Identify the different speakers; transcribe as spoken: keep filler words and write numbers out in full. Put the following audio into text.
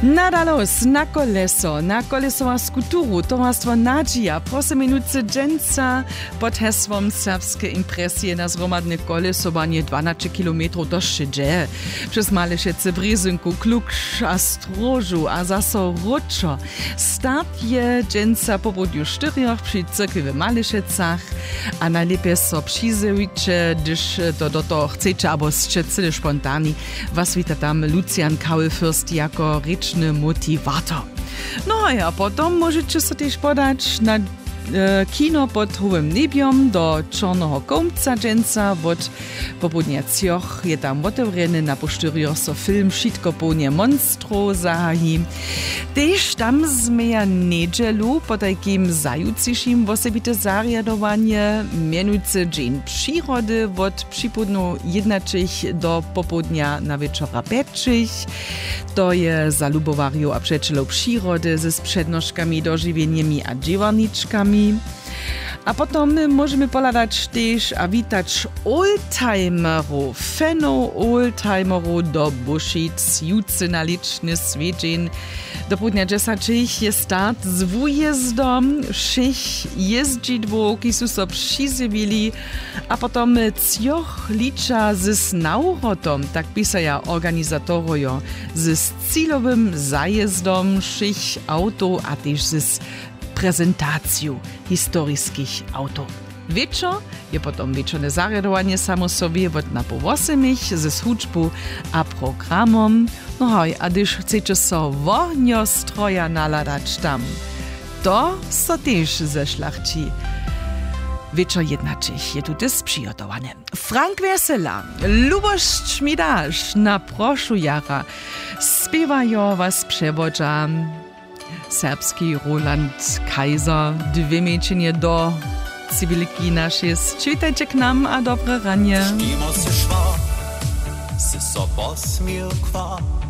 Speaker 1: Nadalos na koleso, na kolesova skuturu, towarstwo Nadzija, proseminuce dżęca pod hesłom serbskie impresje na zromadne kolesowanie dwanaście kilometrów do Szydże. Przez Malešece, Brezynku, Kluksz, a Strożu, a zaso Ruczo. Start je dżęca po południu czterech przy cyrkwi w Malešecach, a najlepiej so przyzewicze, gdyż to do toho chcecie, abo ste cyle spontani. Was wita tam Lucian Kaulfürst jako ryczny motivator. No a potom możecie sobie też podać na e, kino pod hołym nebiom do Czarnego Kołmca dżęca. Od popołudnia cioch je tam otewreny na posztyriach so film Wszystko pełnie monstro zahaji. Też tam zmeja niedzielu po takim zajutrzejszym osobite zariadowanie mianujcy Dzień Przyrody od przypudnu jednaczych do popołudnia na wieczora pięćich. To je za lubowariów a przyjacielów przyrody ze sprzednożkami, dożywieniami a dziewarniczkami. A potom możemy poladać też a witać oldtimerów, feno oldtimerów do Buszic, jucy na liczny swiedzin. Do południa dziesiątych jest start z wujezdom, szych jeździdło, ki su so przizywili, a potom cioch licza z naurotom, tak pisaja organizatorojo, z cilowym zajezdom szych auto, a też z prezentacją historyjskich autów. Wieczor je potom wieczorne zariadowanie samo sobie od na pół osemich ze służbą a programom. No hoj, a gdyż chcecie so wohniostroja naladać tam, to so też ze szlachci. Wieczor jednaczych je tu też przygotowane. Frank Wesela, Lubosz Szmidasz na proszu jara spiewają was przewodza. Serbski Roland Kaiser, dwie miecinie do cywilki nasze. Czytajcie k nam, a dobre ranie.